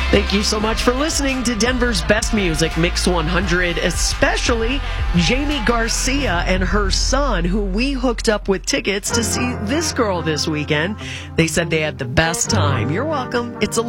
Thank you so much for listening to Denver's Best Music Mix 100, especially Jamie Garcia and her son, who we hooked up with tickets to see this girl this weekend. They said they had the best time. You're welcome. It's